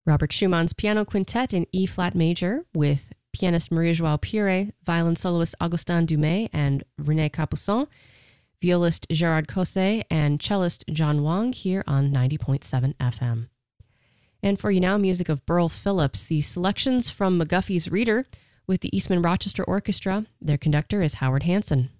Robert Schumann's Piano Quintet in E-flat major with pianist Marie-Joao Pire, violin soloist Augustin Dumay and René Capuçon, violist Gerard Cosset, and cellist John Wang here on 90.7 FM. And for you now, music of Burl Phillips, the selections from McGuffey's Reader with the Eastman Rochester Orchestra. Their conductor is Howard Hanson.